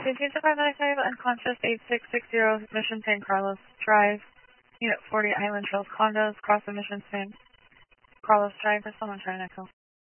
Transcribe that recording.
Safety 595, unconscious 8660, Mission San Carlos Drive, Unit 40 Island Trails Condos, cross the Mission San Carlos Drive. There's someone trying to kill.